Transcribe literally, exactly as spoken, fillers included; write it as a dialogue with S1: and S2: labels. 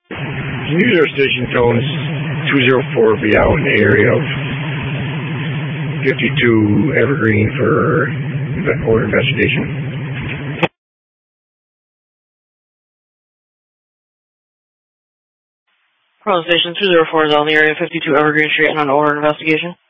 S1: User station tones two zero four be out in the area of fifty-two Evergreen for for investigation.
S2: Pro station two zero four is out in the area of fifty-two Evergreen Street and on order investigation.